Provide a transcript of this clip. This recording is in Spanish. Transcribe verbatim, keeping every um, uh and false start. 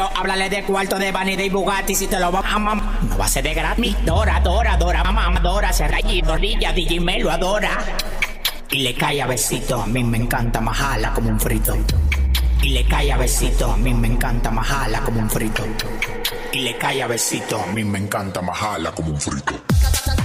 Háblale de cuarto de Vanity y Bugatti si te lo va a mamar. No va a ser de gratis. Dora, Dora, Dora, mamá, Dora. Se rayí, Dorilla, D J me lo adora. Y le cae a besito, a mí me encanta majarla como un frito. Y le cae a besito, a mí me encanta majarla como un frito. Y le cae a besito, a mí me encanta majarla como un frito.